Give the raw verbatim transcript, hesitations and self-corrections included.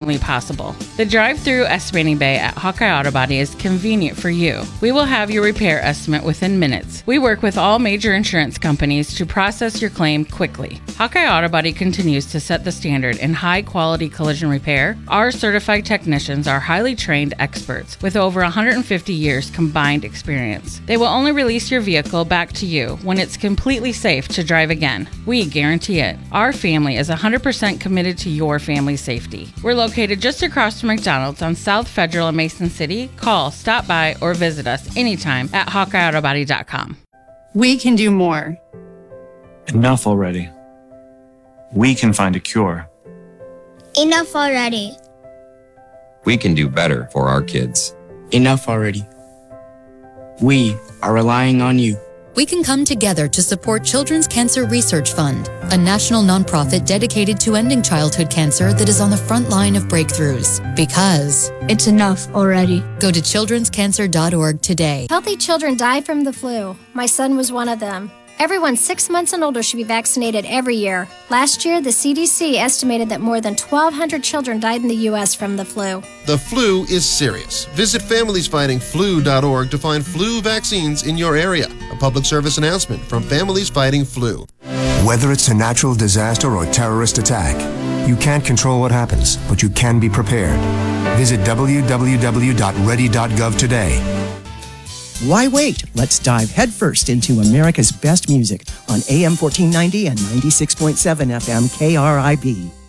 only possible. The drive-through estimating bay at Hawkeye Auto Body is convenient for you. We will have your repair estimate within minutes. We work with all major insurance companies to process your claim quickly. Hawkeye Auto Body continues to set the standard in high-quality collision repair. Our certified technicians are highly trained experts with over one hundred fifty years combined experience. They will only release your vehicle back to you when it's completely safe to drive again. We guarantee it. Our family is one hundred percent committed to your family's safety. We're located just across from McDonald's on South Federal in Mason City. Call, stop by, or visit us anytime at hawkeye auto body dot com. We can do more. Enough already. We can find a cure. Enough already. We can do better for our kids. Enough already. We are relying on you. We can come together to support Children's Cancer Research Fund, a national nonprofit dedicated to ending childhood cancer that is on the front line of breakthroughs. Because it's enough already. Go to children's cancer dot org today. Healthy children die from the flu. My son was one of them. Everyone six months and older should be vaccinated every year. Last year, the C D C estimated that more than twelve hundred children died in the U S from the flu. The flu is serious. Visit families fighting flu dot org to find flu vaccines in your area. A public service announcement from Families Fighting Flu. Whether it's a natural disaster or terrorist attack, you can't control what happens, but you can be prepared. Visit w w w dot ready dot gov today. Why wait? Let's dive headfirst into America's best music on A M fourteen ninety and ninety-six point seven F M K R I B.